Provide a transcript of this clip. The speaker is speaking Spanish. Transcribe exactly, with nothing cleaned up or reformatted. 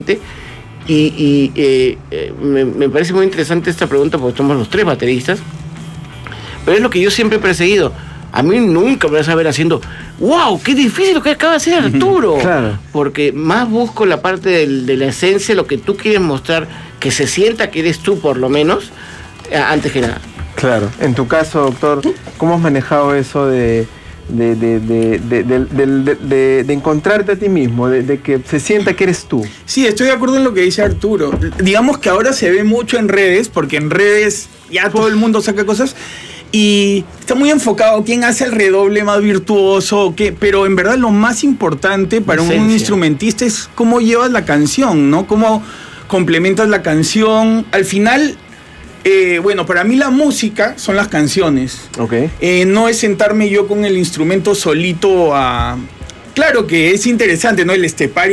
Y, y eh, eh, me, me parece muy interesante esta pregunta porque somos los tres bateristas, pero es lo que yo siempre he perseguido. A mí nunca me vas a ver haciendo ¡wow! ¡Qué difícil lo que acaba de hacer Arturo! Claro. Porque más busco la parte del, de la esencia, lo que tú quieres mostrar, que se sienta que eres tú por lo menos, antes que nada. Claro. En tu caso, doctor, ¿cómo has manejado eso de... De, de, de, de, de, de, de, de encontrarte a ti mismo, de, de que se sienta que eres tú? Sí, estoy de acuerdo en lo que dice Arturo. Digamos que ahora se ve mucho en redes, porque en redes ya todo el mundo saca cosas y está muy enfocado quién hace el redoble más virtuoso, qué, pero en verdad lo más importante para un instrumentista es cómo llevas la canción, ¿no? Cómo complementas la canción. Al final... Eh, bueno, para mí la música son las canciones. Okay. Eh, no es sentarme yo con el instrumento solito a... Claro que es interesante, ¿no? El estepario.